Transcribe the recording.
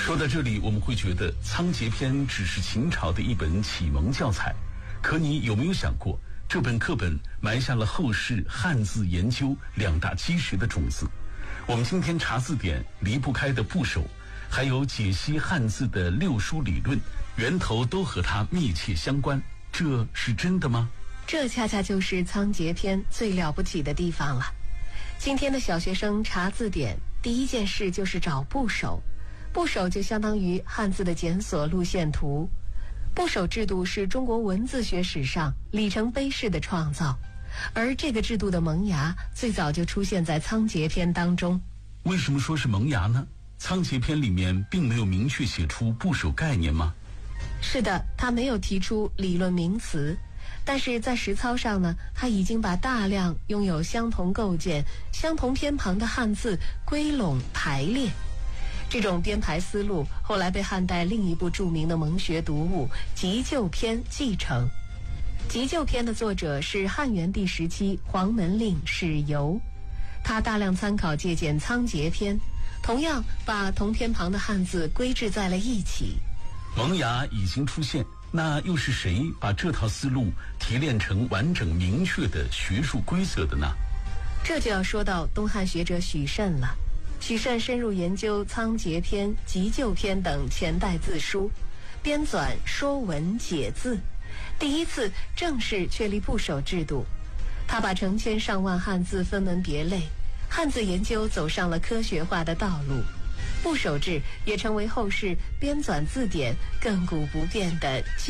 说到这里，我们会觉得《仓颉篇》只是秦朝的一本启蒙教材，可你有没有想过，这本课本埋下了后世汉字研究2大基石的种子？我们今天查字典离不开的部首，还有解析汉字的6书理论，源头都和它密切相关，这是真的吗？ 这恰恰就是《仓颉篇》最了不起的地方了。今天的小学生查字典，第一件事就是找部首。部首就相当于汉字的检索路线图。部首制度是中国文字学史上里程碑式的创造，而这个制度的萌芽最早就出现在《仓颉篇》当中。 为什么说是萌芽呢？《仓颉篇》里面并没有明确写出部首概念吗？ 是的，他没有提出理论名词，但是在实操上呢，他已经把大量拥有相同构建、相同偏旁的汉字归拢排列。这种编排思路后来被汉代另一部著名的蒙学读物《急救篇》继承。《急救篇》的作者是汉元帝时期黄门令史游，他大量参考借鉴《仓颉篇》，同样把同偏旁的汉字归置在了一起。 萌芽已经出现，那又是谁把这套思路提炼成完整明确的学术规则的呢？ 这就要说到东汉学者许慎了。许慎深入研究《仓颉篇》《急救篇》等前代字书，编纂《说文解字》，第一次正式确立部首制度。他把成千上万汉字分门别类，汉字研究走上了科学化的道路。部首制也成为后世编纂字典亘古不变的